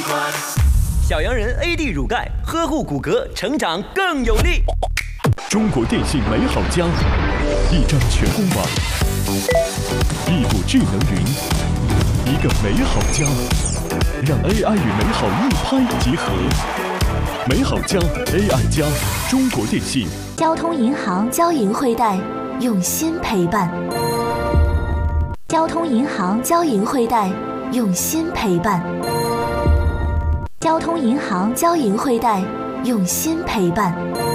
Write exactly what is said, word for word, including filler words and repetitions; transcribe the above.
小洋人 A D 乳钙，呵护骨骼，成长更有力。 中国电信美好家，一张全公网，一股智能云，一个美好家，让 A I 与美好一拍即合。美好家 A I 加，中国电信。 交通银行交银汇贷，用心陪伴。交通银行交银汇贷，用心陪伴。交通银行交银汇贷，用心陪伴。